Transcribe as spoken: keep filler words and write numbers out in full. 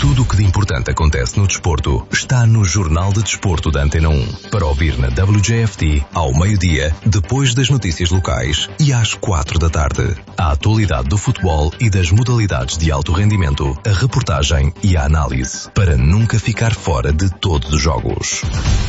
Tudo o que de importante acontece no desporto está no Jornal de Desporto da Antena um. Para ouvir na W J F T ao meio-dia, depois das notícias locais e às quatro da tarde. A atualidade do futebol e das modalidades de alto rendimento, a reportagem e a análise, para nunca ficar fora de todos os jogos.